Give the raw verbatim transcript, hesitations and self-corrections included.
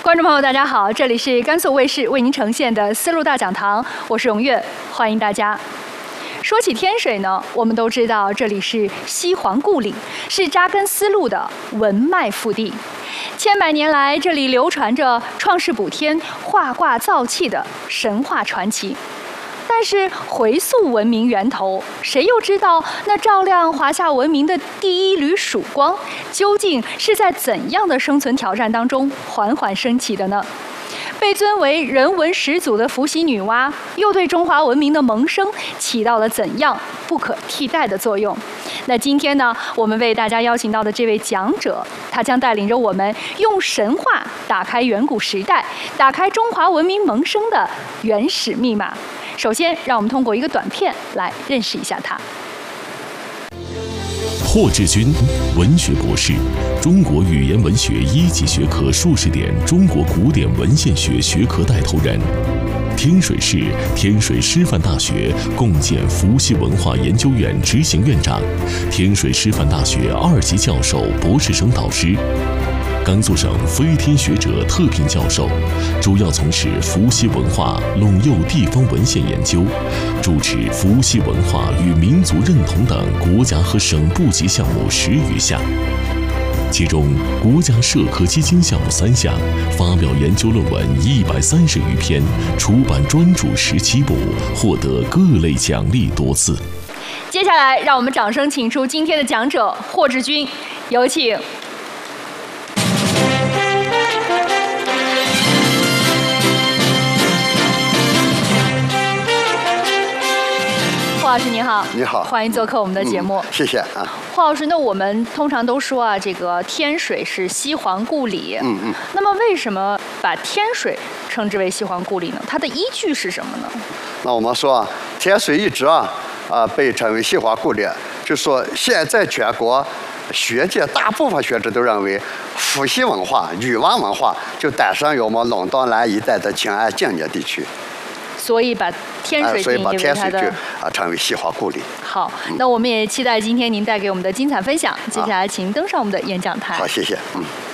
观众朋友，大家好，这里是甘肃卫视为您呈现的丝路大讲堂，我是荣月，欢迎大家。说起天水呢，我们都知道这里是西皇故里，是扎根丝路的文脉腹地。千百年来，这里流传着创世补天、画卦造气的神话传奇。但是回溯文明源头，谁又知道那照亮华夏文明的第一缕曙光，究竟是在怎样的生存挑战当中缓缓升起的呢？被尊为人文始祖的伏羲女娲，又对中华文明的萌生起到了怎样不可替代的作用？那今天呢，我们为大家邀请到的这位讲者，他将带领着我们用神话打开远古时代，打开中华文明萌生的原始密码。首先，让我们通过一个短片来认识一下他。 霍志军，文学博士，中国语言文学一级学科硕士点中国古典文献学学科带头人，天水市天水师范大学共建伏羲文化研究院执行院长，天水师范大学二级教授、博士生导师。甘肃省飞天学者特聘教授，主要从事伏羲文化陇右地方文献研究，主持伏羲文化与民族认同等国家和省部级项目十余项，其中国家社科基金项目三项，发表研究论文一百三十余篇，出版专著十七部，获得各类奖励多次。 接下来，让我们掌声请出今天的讲者霍志军，有请。霍老师您好， 你好， 欢迎做客我们的节目。 嗯、谢谢啊。 霍老师，那我们通常都说啊，这个天水是西皇故里。 嗯嗯。 那么为什么把天水称之为西皇故里呢？它的依据是什么呢？ 那我们说啊，天水一直啊啊被称为西皇故里，就说现在全国学界大部分学者都认为，伏羲文化、女娲文化就诞生于我们陇东南一带的靖安建业地区。 所以把天水呃、所以把天水就啊、 呃、称为西皇故里。 好，那我们也期待今天您带给我们的精彩分享。接下来请登上我们的演讲台。 好，谢谢。嗯。